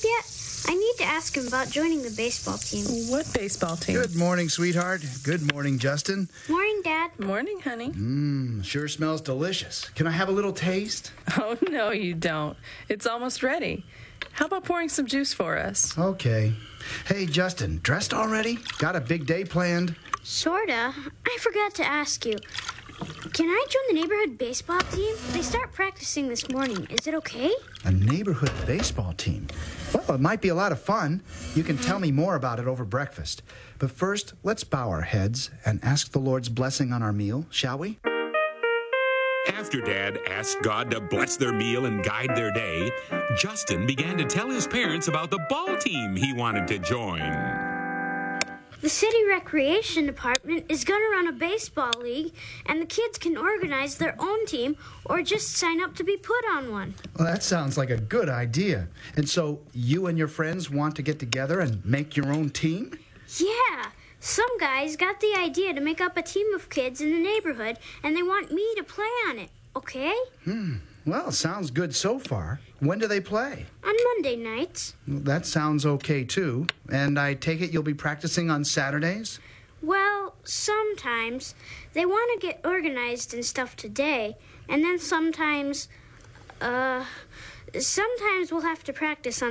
Yeah, I need to ask him about joining the baseball team. What baseball team? Good morning, sweetheart. Good morning, Justin. Morning, Dad. Morning, honey. Sure smells delicious. Can I have a little taste? Oh, no, you don't. It's almost ready. How about pouring some juice for us? Okay. Hey, Justin, dressed already? Got a big day planned? Sorta. I forgot to ask you. Can I join the neighborhood baseball team? They start practicing this morning. Is it okay? A neighborhood baseball team? Well, it might be a lot of fun. You can tell me more about it over breakfast. But first, let's bow our heads and ask the Lord's blessing on our meal, shall we? After Dad asked God to bless their meal and guide their day, Justin began to tell his parents about the ball team he wanted to join. The city recreation department is going to run a baseball league, and the kids can organize their own team or just sign up to be put on one. Well, that sounds like a good idea. And so you and your friends want to get together and make your own team? Yeah. Some guys got the idea to make up a team of kids in the neighborhood, and they want me to play on it, okay? Well, sounds good so far. When do they play? On Monday nights. Well, that sounds okay, too. And I take it you'll be practicing on Saturdays? Well, sometimes. They want to get organized and stuff today, and then sometimes we'll have to practice on